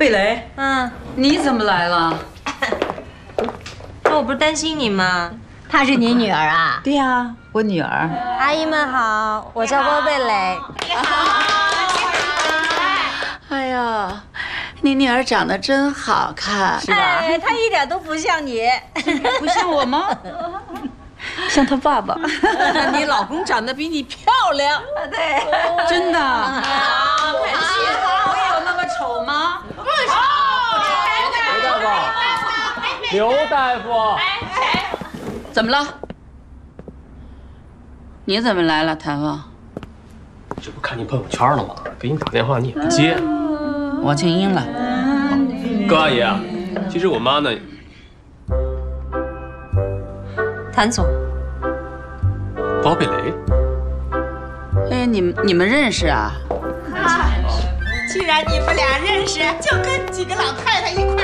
贝雷，你怎么来了？ 那我不是担心你吗？ 她是你女儿啊？ 对呀，我女儿。 阿姨们好，我叫郭贝蕾。 你好。 哎呀，你女儿长得真好看， 是吧？ 哎，她一点都不像你， 不像我吗？像她爸爸。 你老公长得比你漂亮。 对， 真的？ 开心。 我有那么丑吗？ 刘大夫， 怎么了？你怎么来了，谭旺？ 这不看你朋友圈了吗？给你打电话你也不接。 我静音了。 高阿姨啊，其实我妈呢， 谭总， 高贝雷。 哎，你们认识啊？ 既然你们俩认识，就跟几个老太太一块